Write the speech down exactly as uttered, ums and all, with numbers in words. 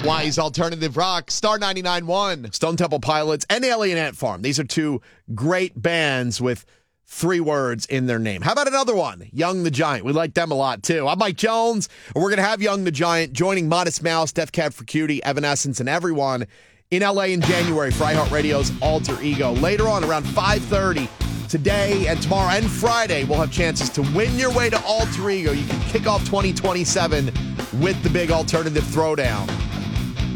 Wise Alternative Rock, Star ninety-nine point one, Stone Temple Pilots, and Alien Ant Farm. These are two great bands with three words in their name. How about another one? Young the Giant. We like them a lot, too. I'm Mike Jones, and we're going to have Young the Giant joining Modest Mouse, Death Cab for Cutie, Evanescence, and everyone in L A in January for iHeartRadio's Alter Ego. Later on, around five thirty, today and tomorrow and Friday, we'll have chances to win your way to Alter Ego. You can kick off twenty twenty-seven with the big Alternative Throwdown.